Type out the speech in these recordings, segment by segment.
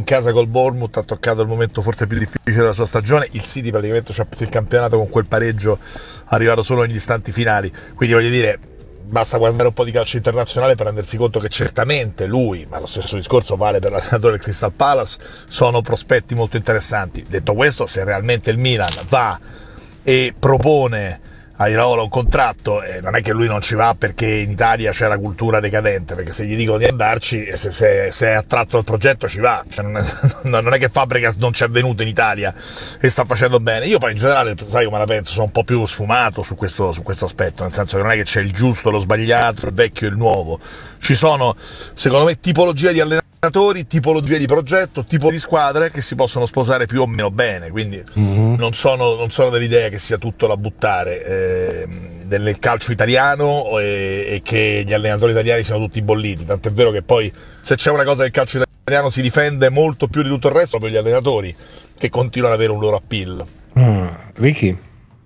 in casa col Bournemouth ha toccato il momento forse più difficile della sua stagione. Il City praticamente ci ha preso il campionato con quel pareggio arrivato solo negli istanti finali, quindi voglio dire, basta guardare un po' di calcio internazionale per rendersi conto che certamente lui, ma lo stesso discorso vale per l'allenatore del Crystal Palace, sono prospetti molto interessanti. Detto questo, se realmente il Milan va e propone a Iraola un contratto, non è che lui non ci va perché in Italia c'è la cultura decadente, perché se gli dicono di andarci, se è attratto dal progetto ci va, cioè non è che Fabregas non ci è venuto in Italia e sta facendo bene. Io poi in generale, sai come la penso, sono un po' più sfumato su questo aspetto, nel senso che non è che c'è il giusto, lo sbagliato, il vecchio e il nuovo. Ci sono, secondo me, tipologie di allenatori, tipologie di progetto, tipo di squadre che si possono sposare più o meno bene, quindi non sono dell'idea che sia tutto da buttare nel calcio italiano e che gli allenatori italiani siano tutti bolliti, tant'è vero che poi se c'è una cosa del calcio italiano si difende molto più di tutto il resto per gli allenatori, che continuano ad avere un loro appeal. Ricky?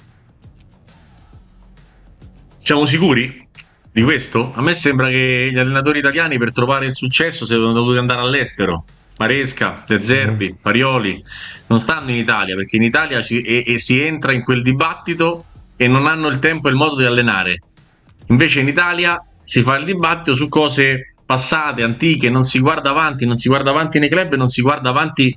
Siamo sicuri di questo? A me sembra che gli allenatori italiani per trovare il successo siano dovuti andare all'estero. Maresca, De Zerbi, Farioli non stanno in Italia, perché in Italia si entra in quel dibattito e non hanno il tempo e il modo di allenare. Invece in Italia si fa il dibattito su cose passate, antiche, non si guarda avanti nei club e non si guarda avanti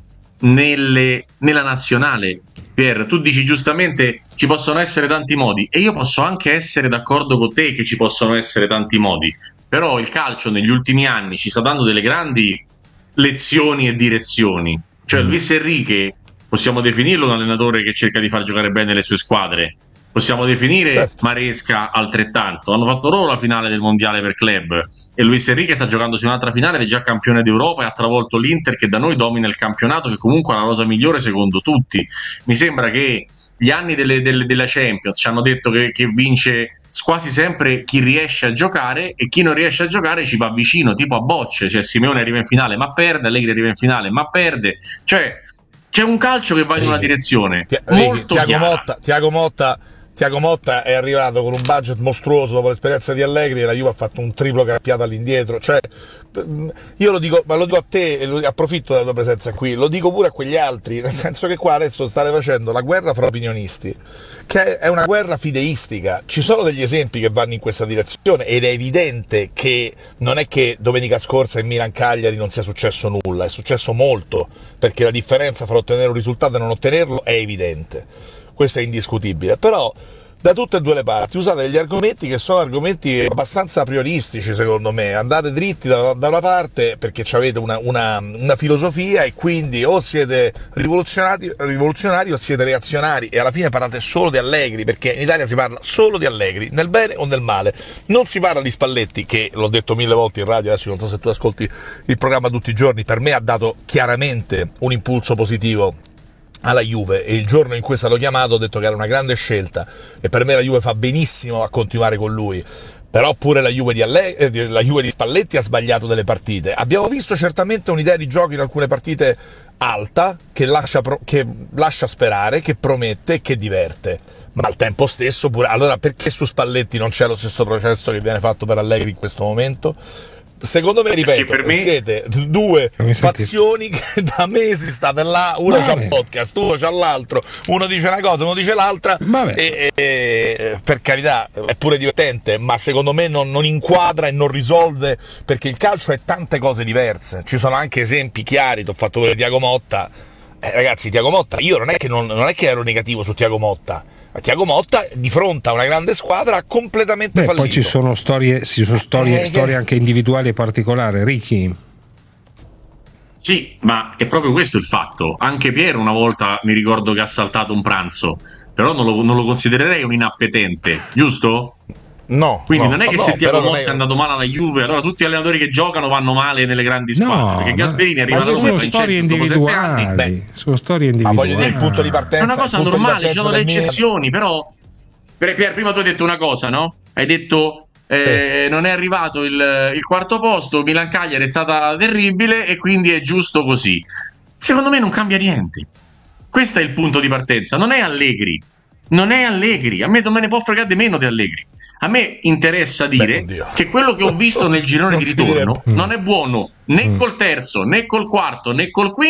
nella nazionale. Pier, tu dici giustamente ci possono essere tanti modi, e io posso anche essere d'accordo con te che ci possono essere tanti modi, però il calcio negli ultimi anni ci sta dando delle grandi lezioni e direzioni. Cioè Luis Enrique possiamo definirlo un allenatore che cerca di far giocare bene le sue squadre, possiamo definire Certo. Maresca altrettanto. Hanno fatto loro la finale del mondiale per club e Luis Enrique sta giocando su un'altra finale ed è già campione d'Europa e ha travolto l'Inter, che da noi domina il campionato, che comunque ha la rosa migliore secondo tutti. Mi sembra che gli anni della Champions ci hanno detto che vince quasi sempre chi riesce a giocare, e chi non riesce a giocare ci va vicino, tipo a bocce. Cioè Simeone arriva in finale ma perde, Allegri arriva in finale ma perde. Cioè c'è un calcio che va in una direzione molto chiara. Tiago Motta è arrivato con un budget mostruoso dopo l'esperienza di Allegri e la Juve ha fatto un triplo carpiato all'indietro. Cioè, io lo dico, ma lo dico a te, e approfitto della tua presenza qui, lo dico pure a quegli altri, nel senso che qua adesso state facendo la guerra fra opinionisti, che è una guerra fideistica. Ci sono degli esempi che vanno in questa direzione ed è evidente che non è che domenica scorsa in Milan-Cagliari non sia successo nulla, è successo molto, perché la differenza fra ottenere un risultato e non ottenerlo è evidente. Questo è indiscutibile, però da tutte e due le parti usate degli argomenti che sono argomenti abbastanza prioristici, secondo me. Andate dritti da una parte perché avete una filosofia e quindi o siete rivoluzionari o siete reazionari, e alla fine parlate solo di Allegri, perché in Italia si parla solo di Allegri, nel bene o nel male. Non si parla di Spalletti, che l'ho detto 1000 volte in radio, adesso non so se tu ascolti il programma tutti i giorni, per me ha dato chiaramente un impulso positivo alla Juve, e il giorno in cui è stato chiamato ho detto che era una grande scelta, e per me la Juve fa benissimo a continuare con lui. Però pure la Juve di Spalletti ha sbagliato delle partite. Abbiamo visto certamente un'idea di gioco in alcune partite alta, che lascia sperare, che promette e che diverte, ma al tempo stesso pure. Allora perché su Spalletti non c'è lo stesso processo che viene fatto per Allegri in questo momento? Secondo me, ripeto, per me siete due fazioni che da mesi state là, uno c'ha un podcast, uno c'ha l'altro, uno dice una cosa, uno dice l'altra, e per carità è pure divertente, ma secondo me non inquadra e non risolve, perché il calcio è tante cose diverse. Ci sono anche esempi chiari, ti ho fatto vedere Tiago Motta, ragazzi, Tiago Motta, io non è che ero negativo su Tiago Motta. Tiago Motta di fronte a una grande squadra ha completamente fallito. Poi ci sono storie anche individuali e particolari. Ricky? Sì, ma è proprio questo il fatto. Anche Piero una volta mi ricordo che ha saltato un pranzo, però non lo considererei un inappetente, giusto? No. Quindi non è che se Tiago Motta è andato male alla Juve, allora tutti gli allenatori che giocano vanno male nelle grandi squadre. Perché Gasperini è arrivato sono storie individuali. Sono storie individuali. Ma voglio dire, il punto di partenza è una cosa normale, ci sono le eccezioni, però. Pier, prima tu hai detto una cosa, no? Hai detto non è arrivato il quarto posto, Milan-Cagliari è stata terribile e quindi è giusto così. Secondo me non cambia niente. Questo è il punto di partenza, non è Allegri. A me non me ne può fregare di meno di Allegri. A me interessa dire che quello che ho visto nel girone di ritorno non è buono né col terzo, né col quarto, né col quinto.